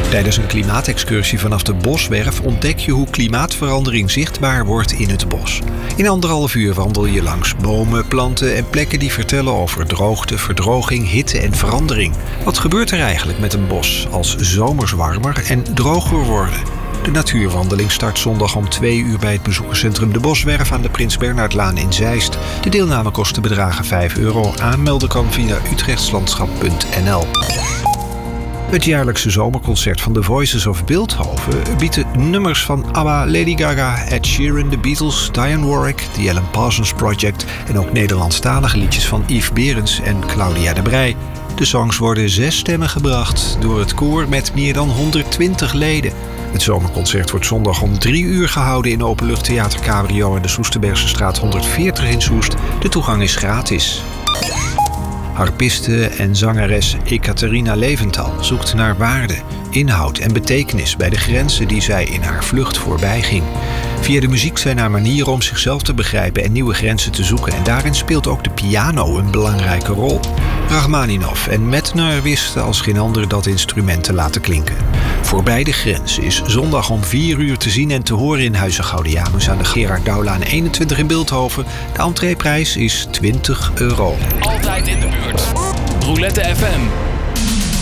Tijdens een klimaatexcursie vanaf de Boswerf ontdek je hoe klimaatverandering zichtbaar wordt in het bos. In 1,5 uur wandel je langs bomen, planten en plekken die vertellen over droogte, verdroging, hitte en verandering. Wat gebeurt er eigenlijk met een bos als zomers warmer en droger worden? De natuurwandeling start zondag om 2 uur bij het bezoekerscentrum De Boswerf aan de Prins Bernhardlaan in Zeist. De deelnamekosten bedragen €5. Aanmelden kan via utrechtslandschap.nl. Het jaarlijkse zomerconcert van The Voices of Bilthoven biedt de nummers van ABBA, Lady Gaga, Ed Sheeran, The Beatles, Dionne Warwick, The Alan Parsons Project en ook Nederlandstalige liedjes van Yves Berends en Claudia de Breij. De songs worden 6 stemmen gebracht door het koor met meer dan 120 leden. Het zomerconcert wordt zondag om 3 uur gehouden in Openluchttheater Cabrio in de Soesterbergse straat 140 in Soest. De toegang is gratis. Harpiste en zangeres Ekaterina Leventhal zoekt naar waarde, inhoud en betekenis bij de grenzen die zij in haar vlucht voorbij ging. Via de muziek zijn haar manieren om zichzelf te begrijpen en nieuwe grenzen te zoeken. En daarin speelt ook de piano een belangrijke rol. Rachmaninov en Mettner wisten als geen ander dat instrument te laten klinken. Voorbij de grenzen is zondag om 4 uur te zien en te horen in Huize Gaudiamus aan de Gerard Douwlaan 21 in Bilthoven. De entreeprijs is €20. Altijd in de buurt. Roulette FM.